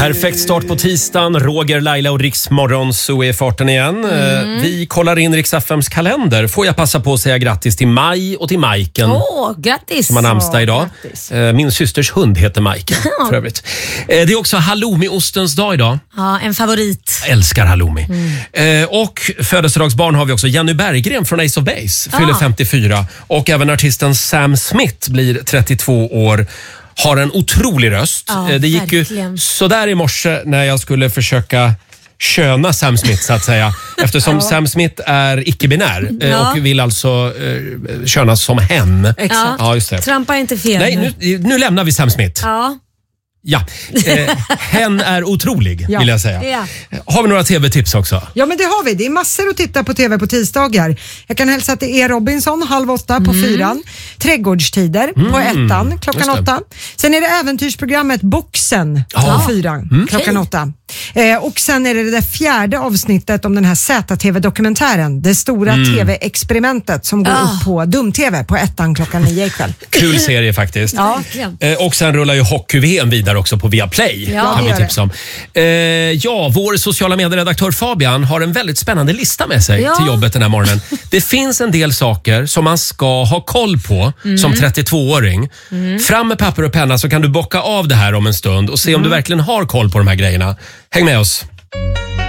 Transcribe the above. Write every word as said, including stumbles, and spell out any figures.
Perfekt start på tisdagen. Roger, Laila och Riks morgon så är farten igen. Mm. Vi kollar in Riks F M:s kalender. Får jag passa på att säga grattis till Maj och till Majken. Åh, oh, grattis! Som har namnsdag idag. Grattis. Min systers hund heter Majken för övrigt. Det är också halloumiostens dag idag. Ja, en favorit. Jag älskar halloumi. Mm. Och födelsedagsbarn har vi också. Jenny Berggren från Ace of Base fyller ah. femtiofyra. Och även artisten Sam Smith blir trettiotvå år. Har en otrolig röst. Ja, det gick verkligen. ju sådär i morse när jag skulle försöka köna Sam Smith så att säga. Eftersom ja. Sam Smith är icke-binär ja. och vill alltså eh, könas som hen. Exakt. Ja, just det. Trampa inte fel. Nej, nu, nu lämnar vi Sam Smith. Ja. Ja, eh, hen är otrolig ja. vill jag säga. Ja. Har vi några tv-tips också? Ja, men det har vi. Det är massor att titta på tv på tisdagar. Jag kan hälsa att det är Robinson halv åtta på mm. fyran. Trädgårdstider mm. på ettan klockan åtta. Sen är det äventyrsprogrammet Boxen på oh. fyran mm. klockan okay. åtta. Eh, och sen är det det där fjärde avsnittet om den här Z T V-dokumentären. Det stora mm. tv-experimentet som går oh. upp på Dum-tv på ettan klockan nio ikväll. Kul serie faktiskt. Ja. Eh, och sen rullar ju hockey-V M vidare också på Viaplay. Ja, kan vi tipsa om. Eh, ja, vår sociala medieredaktör Fabian har en väldigt spännande lista med sig ja. till jobbet den här morgonen. Det finns en del saker som man ska ha koll på mm. som trettiotvååring. Mm. Fram med papper och penna så kan du bocka av det här om en stund och se om mm. du verkligen har koll på de här grejerna. Häng med oss.